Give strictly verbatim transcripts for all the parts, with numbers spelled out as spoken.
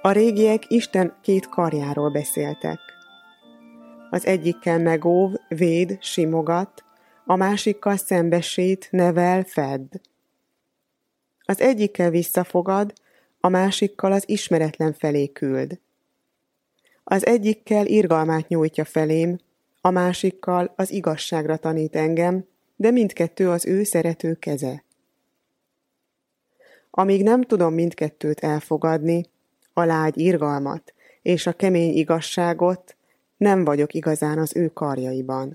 A régiek Isten két karjáról beszéltek. Az egyikkel megóv, véd, simogat, a másikkal szembesít, nevel, fedd. Az egyikkel visszafogad, a másikkal az ismeretlen felé küld. Az egyikkel irgalmát nyújtja felém, a másikkal az igazságra tanít engem, de mindkettő az ő szerető keze. Amíg nem tudom mindkettőt elfogadni, a lágy irgalmat és a kemény igazságot, nem vagyok igazán az ő karjaiban.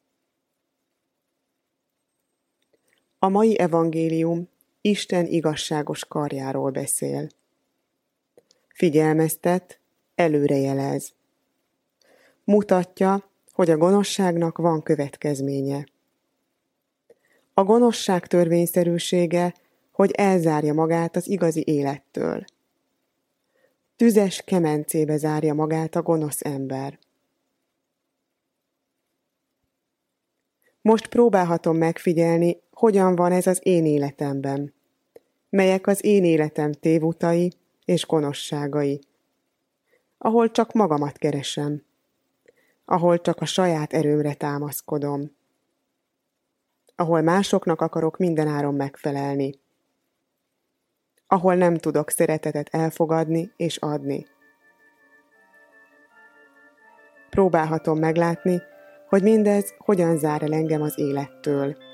A mai evangélium Isten igazságos karjáról beszél. Figyelmeztet, előrejelez. Mutatja, hogy a gonoszságnak van következménye. A gonoszság törvényszerűsége, hogy elzárja magát az igazi élettől. Tüzes kemencébe zárja magát a gonosz ember. Most próbálhatom megfigyelni, hogyan van ez az én életemben, melyek az én életem tévutai és gonoszságai, ahol csak magamat keresem, ahol csak a saját erőmre támaszkodom, ahol másoknak akarok mindenáron megfelelni, ahol nem tudok szeretetet elfogadni és adni. Próbálhatom meglátni, hogy mindez hogyan zár el engem az élettől.